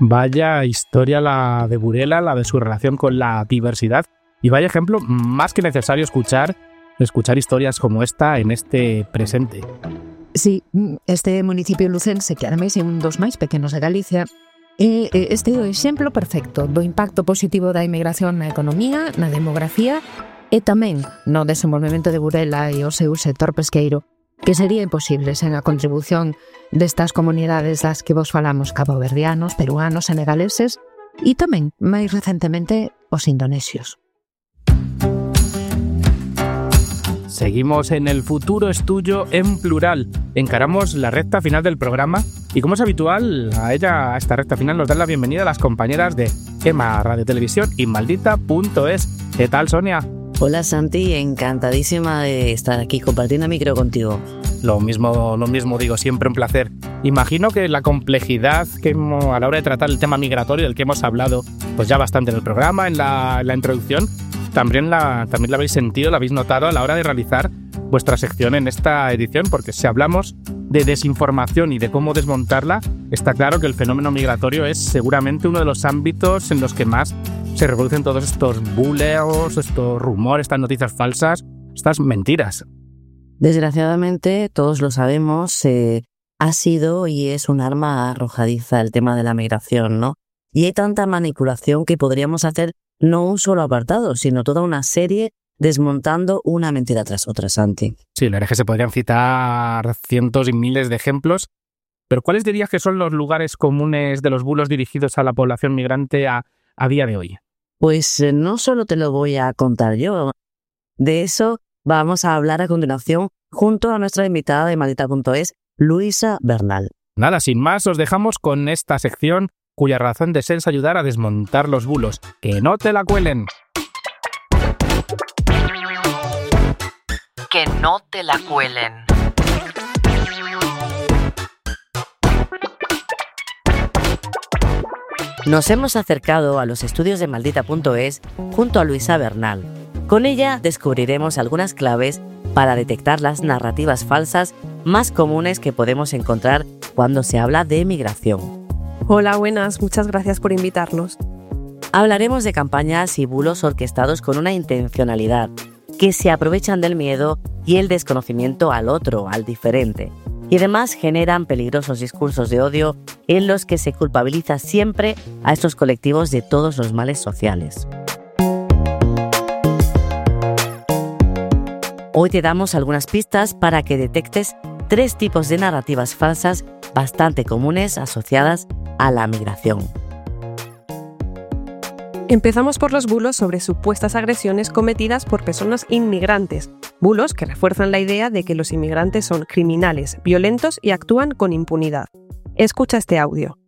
Vaya historia la de Burela, la de su relación con la diversidad. Y vaya ejemplo más que necesario escuchar historias como esta en este presente. Sí, este municipio lucense, que ademais é un dos máis pequenos de Galicia, é este o exemplo perfecto do impacto positivo da inmigración na economía, na demografía e tamén no desenvolvemento de Burela e o seu sector pesqueiro, que sería imposible sen a contribución destas comunidades das que vos falamos, caboverdianos, peruanos, senegaleses e tamén, máis recentemente, os indonesios. Seguimos en el futuro es tuyo en plural. Encaramos la recta final del programa y, como es habitual, a esta recta final nos dan la bienvenida las compañeras de EMA Radio Televisión y Maldita.es. ¿Qué tal, Sonia? Hola, Santi, encantadísima de estar aquí compartiendo micro contigo. Lo mismo digo, siempre un placer. Imagino que la complejidad a la hora de tratar el tema migratorio del que hemos hablado pues ya bastante en el programa, en la introducción, también la habéis sentido, la habéis notado a la hora de realizar vuestra sección en esta edición, porque si hablamos de desinformación y de cómo desmontarla, está claro que el fenómeno migratorio es seguramente uno de los ámbitos en los que más se reproducen todos estos buleos, estos rumores, estas noticias falsas, estas mentiras. Desgraciadamente, todos lo sabemos, ha sido y es un arma arrojadiza el tema de la migración, ¿no? Y hay tanta manipulación que podríamos hacer no un solo apartado, sino toda una serie desmontando una mentira tras otra, Santi. Sí, la verdad es que se podrían citar cientos y miles de ejemplos, pero ¿cuáles dirías que son los lugares comunes de los bulos dirigidos a la población migrante a día de hoy? Pues no solo te lo voy a contar yo. De eso vamos a hablar a continuación junto a nuestra invitada de Maldita.es, Luisa Bernal. Nada, sin más, os dejamos con esta sección cuya razón de ser es ayudar a desmontar los bulos. ¡Que no te la cuelen! Que no te la cuelen. Nos hemos acercado a los estudios de Maldita.es junto a Luisa Bernal. Con ella descubriremos algunas claves para detectar las narrativas falsas más comunes que podemos encontrar cuando se habla de migración. Hola, buenas, muchas gracias por invitarnos. Hablaremos de campañas y bulos orquestados con una intencionalidad, que se aprovechan del miedo y el desconocimiento al otro, al diferente, y además generan peligrosos discursos de odio en los que se culpabiliza siempre a estos colectivos de todos los males sociales. Hoy te damos algunas pistas para que detectes 3 tipos de narrativas falsas bastante comunes asociadas a la migración. Empezamos por los bulos sobre supuestas agresiones cometidas por personas inmigrantes, bulos que refuerzan la idea de que los inmigrantes son criminales, violentos y actúan con impunidad. Escucha este audio.